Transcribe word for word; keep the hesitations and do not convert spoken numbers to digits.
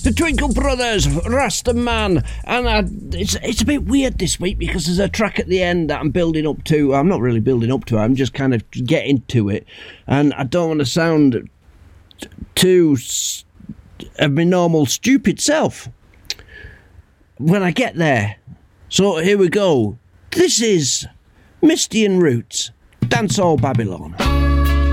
The Twinkle Brothers, Rasta Man, and I, it's it's a bit weird this week because there's a track at the end that I'm building up to. I'm not really building up to it, I'm just kind of getting to it, and I don't want to sound too s- of my normal stupid self when I get there. So here we go. This is Misty and Roots, Dancehall Babylon.